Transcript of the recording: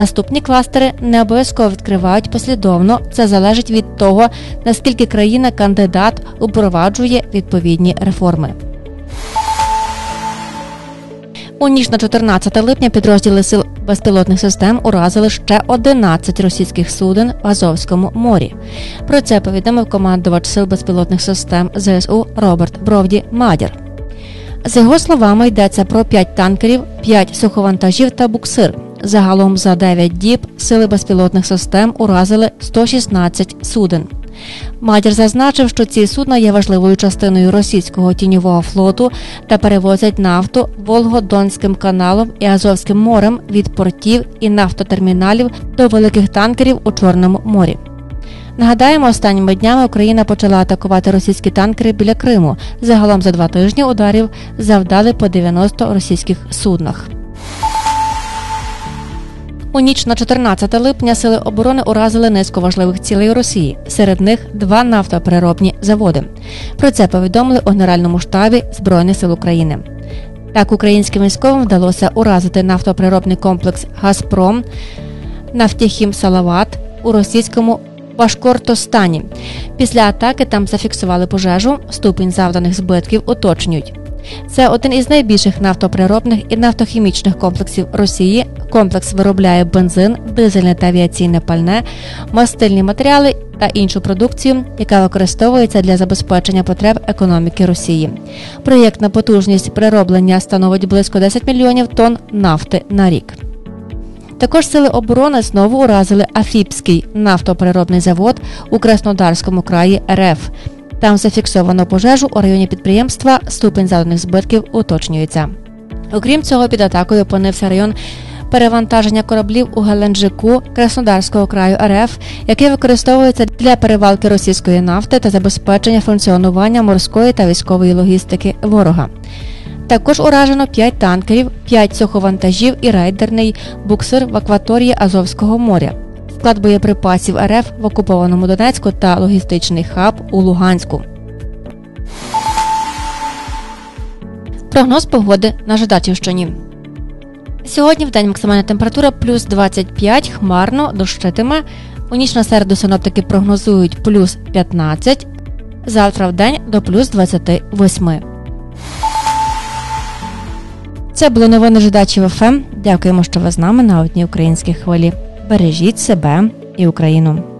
Наступні кластери не обов'язково відкривають послідовно, це залежить від того, наскільки країна-кандидат упроваджує відповідні реформи. У ніч на 14 липня підрозділи Сил безпілотних систем уразили ще 11 російських суден в Азовському морі. Про це повідомив командувач Сил безпілотних систем ЗСУ Роберт Бровді-Мадяр. За його словами, йдеться про 5 танкерів, 5 суховантажів та буксир. Загалом за 9 діб Сили безпілотних систем уразили 116 суден. Мадяр зазначив, що ці судна є важливою частиною російського тіньового флоту та перевозять нафту Волго-Донським каналом і Азовським морем від портів і нафтотерміналів до великих танкерів у Чорному морі. Нагадаємо, останніми днями Україна почала атакувати російські танкери біля Криму. Загалом за 2 тижні ударів завдали по 90 російських суднах. У ніч на 14 липня Сили оборони уразили низку важливих цілей Росії. Серед них 2 нафтопереробні заводи. Про це повідомили у Генеральному штабі Збройних сил України. Так, українським військовим вдалося уразити нафтопереробний комплекс «Газпром» «Нафтехім Салават» у російському Башкортостані. Після атаки там зафіксували пожежу, ступінь завданих збитків уточнюють. Це один із найбільших нафтопереробних і нафтохімічних комплексів Росії. Комплекс виробляє бензин, дизельне та авіаційне пальне, мастильні матеріали та іншу продукцію, яка використовується для забезпечення потреб економіки Росії. Проєктна потужність перероблення становить близько 10 мільйонів тонн нафти на рік. Також Сили оборони знову уразили Афіпський нафтопереробний завод у Краснодарському краї РФ. Там зафіксовано пожежу у районі підприємства, ступінь завданих збитків уточнюється. Окрім цього, під атакою опинився район перевантаження кораблів у Геленджику Краснодарського краю РФ, який використовується для перевалки російської нафти та забезпечення функціонування морської та військової логістики ворога. Також уражено 5 танкерів, 5 суховантажів і рейдерний буксир в акваторії Азовського моря, склад боєприпасів РФ в окупованому Донецьку та логістичний хаб у Луганську. Прогноз погоди на Жидачівщині. Сьогодні в день максимальна температура плюс 25, хмарно, дощитиме. У ніч на середу синоптики прогнозують плюс 15, завтра в день до плюс 28. Це були новини Жидачів ФМ. Дякуємо, що ви з нами на одній українській хвилі. Бережіть себе і Україну.